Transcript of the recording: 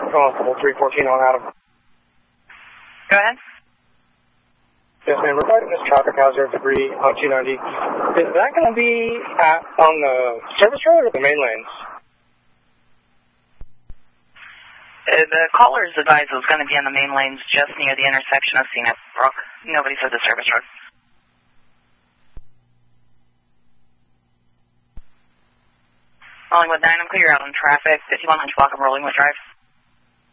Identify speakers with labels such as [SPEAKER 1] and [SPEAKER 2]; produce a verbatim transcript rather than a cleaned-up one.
[SPEAKER 1] calling from three fourteen on Adam.
[SPEAKER 2] Go ahead.
[SPEAKER 1] Yes, ma'am. Regarding this traffic hazard debris on two ninety, is that going to be at, on the service road or the main lanes?
[SPEAKER 2] Uh, the caller's advised it was going to be on the main lanes just near the intersection of Scenic Brook. Nobody said the service road. Rollingwood nine, I'm clear out on traffic. fifty-one hundred block of Rollingwood Drive.